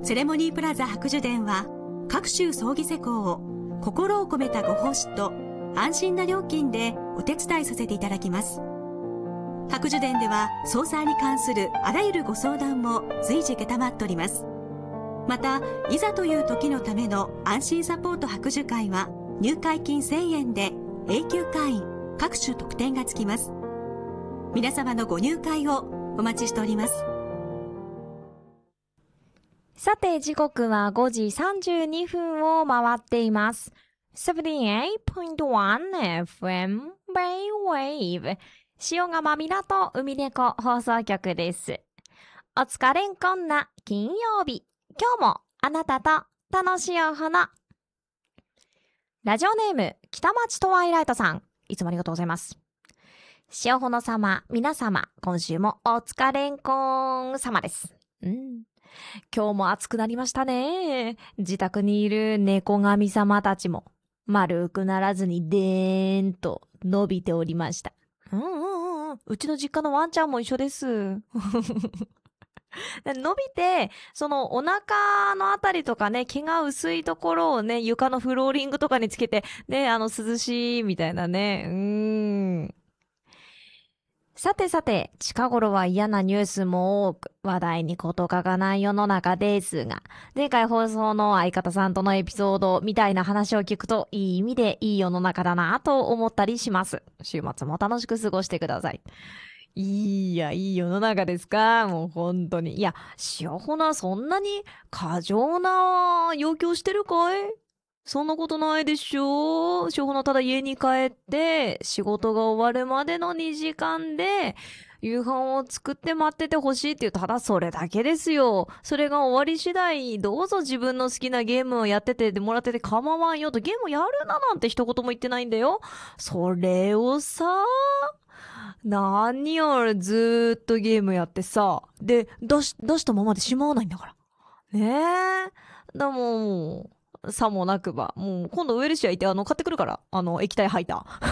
セレモニープラザ白樹殿は、各種葬儀施工を心を込めたご奉仕と安心な料金でお手伝いさせていただきます。白樹殿では葬祭に関するあらゆるご相談も随時承っております。また、いざという時のための安心サポート白樹会は入会金1000円で永久会員各種特典がつきます。皆様のご入会をお待ちしております。 さて、時刻は5時32分を回っています。78.1 FM Brainwave 塩釜港海猫放送局です。お疲れんこんな金曜日。今日もあなたと楽しいお花。ラジオネーム北町トワイライトさん、いつもありがとうございます。塩穂様、皆様、今週もお疲れんこん様です。今日も暑くなりましたね。自宅にいる猫神様たちも丸くならずにでーんと伸びておりました。うちの実家のワンちゃんも一緒です。伸びて、そのお腹のあたりとかね、毛が薄いところをね、床のフローリングとかにつけて、ね、涼しいみたいなね。さてさて、近頃は嫌なニュースも多く、話題に事欠かない世の中ですが、前回放送の相方さんとのエピソードみたいな話を聞くと、いい意味でいい世の中だなと思ったりします。週末も楽しく過ごしてください。いい世の中ですか？もう本当に。いや、塩穂なそんなに過剰な要求してるかい？そんなことないでしょ。塩穂なただ家に帰って、仕事が終わるまでの2時間で、夕飯を作って待っててほしいっていう、ただそれだけですよ。それが終わり次第、どうぞ自分の好きなゲームをやっててもらってて構わんよと、ゲームやるななんて一言も言ってないんだよ。それをさ、何よ、ずーっとゲームやってさ。で、出したままでしまわないんだから。ねえ。もう、さもなくば。もう、今度ウエルシア行って、買ってくるから。液体ハイター。